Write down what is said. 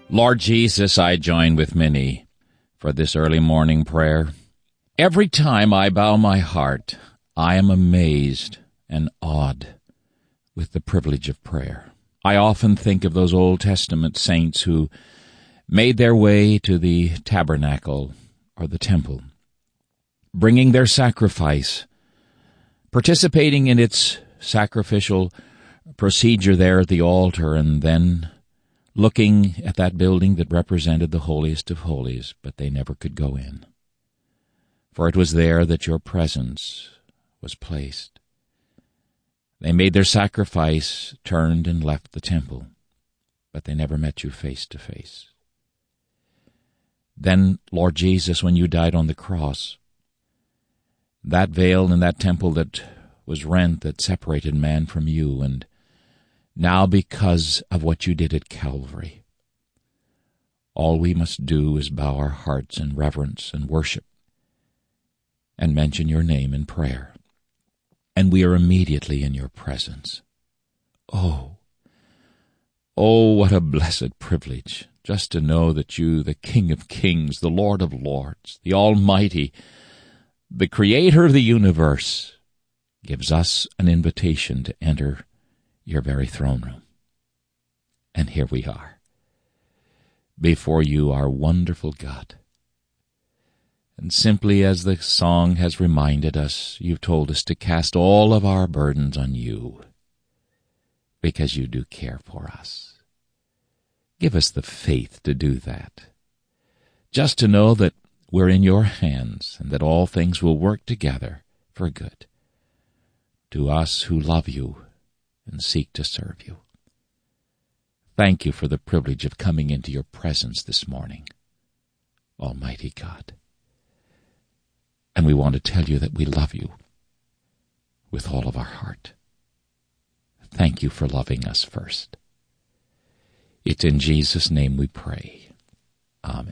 Lord Jesus, I join with many for this early morning prayer. Every time I bow my heart, I am amazed and awed with the privilege of prayer. I often think of those Old Testament saints who made their way to the tabernacle or the temple, bringing their sacrifice, participating in its sacrificial procedure there at the altar, and then looking at that building that represented the holiest of holies, but they never could go in. For it was there that your presence was placed. They made their sacrifice, turned and left the temple, but they never met you face to face. Then, Lord Jesus, when you died on the cross, that veil in that temple that was rent, that separated man from you, and now because of what you did at Calvary, all we must do is bow our hearts in reverence and worship and mention your name in prayer, and we are immediately in your presence. Oh, what a blessed privilege, just to know that you, the King of Kings, the Lord of Lords, the Almighty, the Creator of the universe, gives us an invitation to enter your very throne room. And here we are, before you, our wonderful God. And simply as the song has reminded us, you've told us to cast all of our burdens on you, because you do care for us. Give us the faith to do that, just to know that we're in your hands and that all things will work together for good to us who love you and seek to serve you. Thank you for the privilege of coming into your presence this morning, Almighty God. And we want to tell you that we love you with all of our heart. Thank you for loving us first. It's in Jesus' name we pray. Amen.